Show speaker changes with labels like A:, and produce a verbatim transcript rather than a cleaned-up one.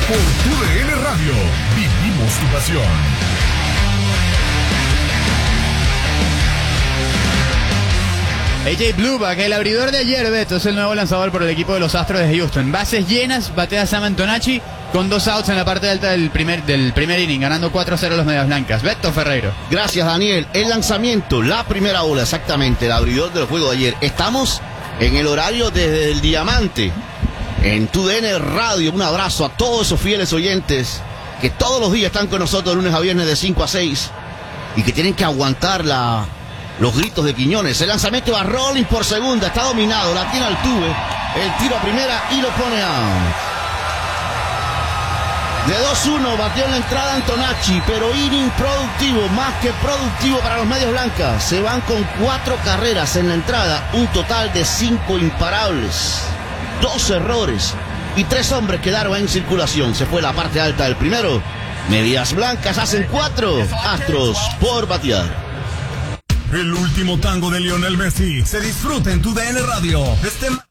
A: Por Tu D N Radio, vivimos tu pasión.
B: A J Bluback, el abridor de ayer, Beto, es el nuevo lanzador por el equipo de los Astros de Houston. Bases llenas, batea Sam Antonacci con dos outs en la parte alta del primer, del primer inning, ganando cuatro a cero los Medias Blancas. Beto Ferreiro.
C: Gracias, Daniel. El lanzamiento, la primera bola, exactamente, el abridor del juego de ayer. Estamos en el horario desde el Diamante, en Tu D N Radio. Un abrazo a todos esos fieles oyentes que todos los días están con nosotros lunes a viernes de cinco a seis y que tienen que aguantar la... los gritos de Quiñones. El lanzamiento va rolling por segunda. Está dominado. La tiene Altuve. El tiro a primera y lo pone out. De dos uno batió en la entrada Antonacci, pero inning productivo, más que productivo para los Medias Blancas. Se van con cuatro carreras en la entrada. Un total de cinco imparables. Dos errores. Y tres hombres quedaron en circulación. Se fue la parte alta del primero. Medias Blancas hacen cuatro. Astros por batear.
A: El último tango de Lionel Messi se disfruta en Tu D N Radio. Este